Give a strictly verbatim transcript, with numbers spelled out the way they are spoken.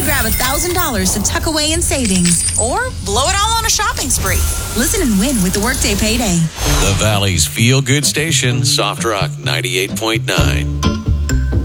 grab one thousand dollars to tuck away in savings or blow it all on a shopping spree. Listen and win with the Workday Payday. The Valley's feel-good station, Soft Rock ninety-eight point nine.